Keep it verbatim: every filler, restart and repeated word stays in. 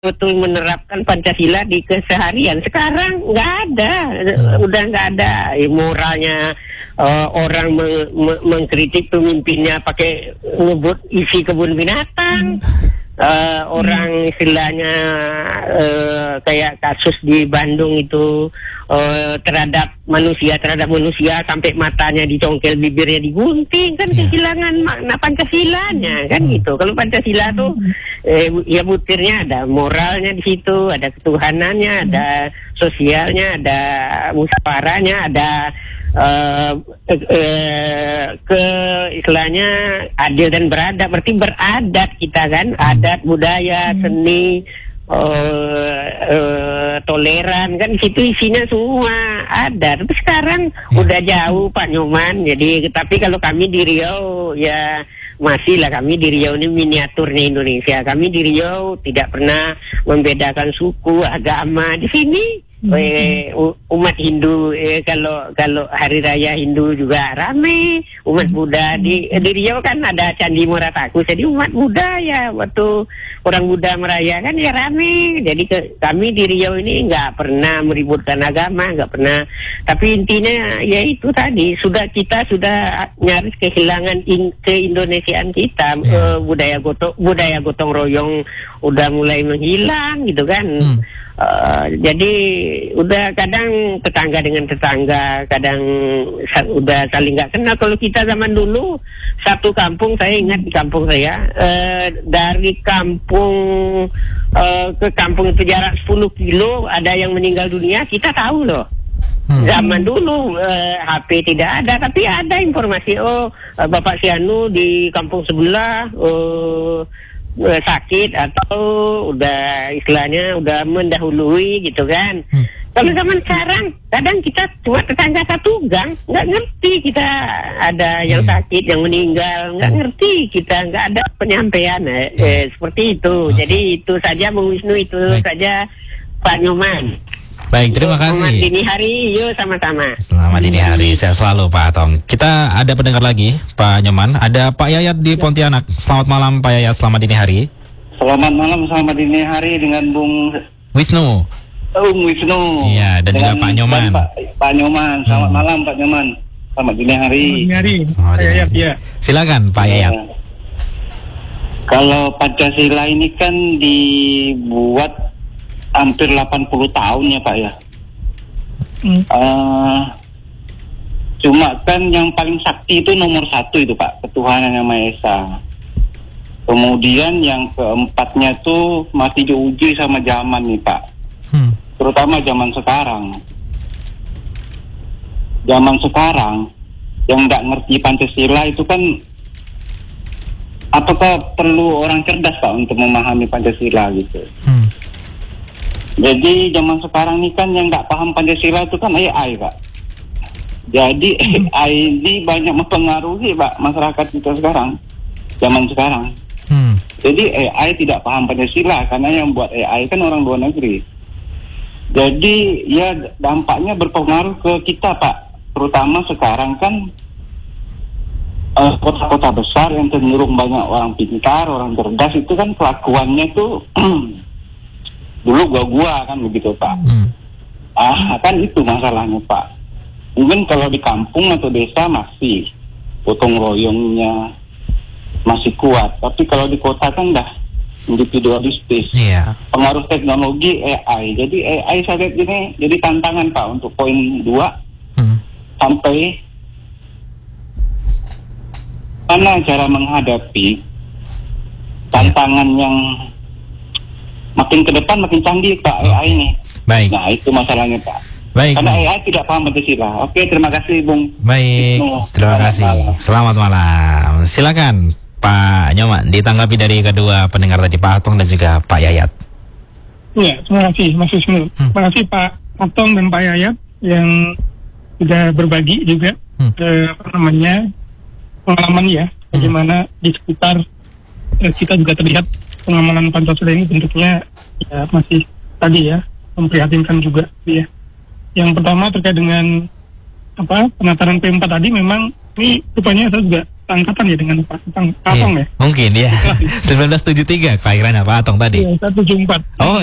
betul menerapkan Pancasila di keseharian. Sekarang nggak ada, hmm. udah nggak ada eh, moralnya. Uh, orang me- me- mengkritik pemimpinnya pakai ngebut isi kebun binatang. Uh, orang istilahnya uh, kayak kasus di Bandung itu uh, terhadap manusia terhadap manusia sampai matanya dicongkel, bibirnya digunting, kan yeah. kehilangan makna Pancasilanya kan hmm. gitu. Kalau Pancasila tuh eh, ya butirnya ada moralnya di situ, ada ketuhanannya, ada sosialnya, ada musyawarahnya, ada Uh, uh, ke istilahnya adil dan beradab, berarti beradat kita kan, adat, budaya, seni, uh, uh, toleran kan, situ isinya semua ada. Tapi sekarang udah jauh Pak Nyoman. Jadi tapi kalau kami di Riau ya masih lah, kami di Riau ini miniaturnya Indonesia. Kami di Riau tidak pernah membedakan suku, agama. Di sini Eh, umat Hindu eh, kalau kalau hari raya Hindu juga rame, umat Buddha di di Riau kan ada Candi Moratakus, jadi umat Buddha ya waktu orang Buddha merayakan ya rame. Jadi ke, kami di Riau ini nggak pernah meributkan agama, nggak pernah. Tapi intinya ya itu tadi, sudah kita sudah nyaris kehilangan in, keindonesiaan kita, yeah. eh, budaya gotong budaya gotong royong udah mulai menghilang gitu kan. Hmm. Uh, jadi udah kadang tetangga dengan tetangga, kadang sa- udah saling nggak kenal. Kalau kita zaman dulu satu kampung, saya ingat di kampung saya, uh, dari kampung uh, ke kampung itu jarak sepuluh kilo, ada yang meninggal dunia, kita tahu loh. Hmm. Zaman dulu uh, H P tidak ada, tapi ada informasi, oh uh, Bapak Sianu di kampung sebelah uh, sakit atau udah istilahnya udah mendahului gitu kan. Hmm. Kalau zaman sekarang kadang kita cuma tetangga satu gang, nggak ngerti kita ada yang sakit, yang meninggal, nggak ngerti kita, nggak ada penyampaian eh, eh, seperti itu. Okay. Jadi itu saja Bung Wisnu, itu Baik. saja Pak Nyoman. Baik, terima kasih. Selamat dini hari, yuk sama-sama. Selamat dini hari, sehat selalu Pak Atong. Kita ada pendengar lagi, Pak Nyoman. Ada Pak Yayat di Pontianak. Selamat malam Pak Yayat, selamat dini hari. Selamat malam, selamat dini hari dengan Bung Wisnu. Oh, Bung Wisnu. Iya, dan juga Pak Nyoman. Pak, Pak Nyoman, selamat hmm. malam Pak Nyoman. Selamat dini hari. Selamat dini hari. Selamat dini hari. Ya. Silakan Pak Yayat. Ya. Kalau Pancasila ini kan dibuat hampir delapan puluh tahun ya Pak ya. Hmm. Uh, cuma kan yang paling sakti itu nomor satu itu Pak, ketuhanan yang Maha Esa. Kemudian yang keempatnya tuh masih diuji sama zaman nih Pak. Hmm. Terutama zaman sekarang. Zaman sekarang yang nggak ngerti Pancasila itu kan, apakah perlu orang cerdas Pak untuk memahami Pancasila gitu. Hmm. Jadi zaman sekarang ini kan yang nggak paham Pancasila itu kan A I Pak. Jadi A I ini banyak mempengaruhi Pak masyarakat kita sekarang, zaman sekarang. Hmm. Jadi A I tidak paham Pancasila karena yang buat A I kan orang luar negeri. Jadi ya dampaknya berpengaruh ke kita Pak, terutama sekarang kan uh, kota-kota besar yang cenderung banyak orang pintar, orang cerdas itu kan kelakuannya tuh dulu gua-gua kan begitu Pak. Hmm. Ah kan itu masalahnya Pak. Mungkin kalau di kampung atau desa masih gotong royongnya masih kuat, tapi kalau di kota kan dah individualistis. Yeah. Pengaruh teknologi A I. Jadi A I saya lihat ini jadi tantangan Pak untuk poin dua hmm. sampai mana cara menghadapi tantangan yeah. yang makin ke depan makin canggih Pak okay. A I ini. Baik. Nah itu masalahnya Pak. Baik. Karena A I tidak paham Pancasila. Oke, terima kasih Bung. Baik. Wisnu. Terima Selamat kasih. Malam. Selamat malam. Silakan Pak Nyoman ditanggapi dari kedua pendengar tadi, Pak Atong dan juga Pak Yayat. Ya, terima kasih Mas Wisnu. Hmm. Terima kasih Pak Atong dan Pak Yayat yang sudah berbagi juga hmm. eh, apa namanya pengalaman ya, bagaimana hmm. di sekitar eh, kita juga terlihat pengamalan Pancasila ini bentuknya ya masih tadi ya memprihatinkan juga ya. Yang pertama terkait dengan apa penataran P empat tadi, memang ini rupanya saya juga seangkatan ya dengan Pak Atong, Atong Iya, ya. mungkin ya. seribu sembilan ratus tujuh puluh tiga kelahirannya Pak Atong tadi. Iya, seratus tujuh puluh empat. Oh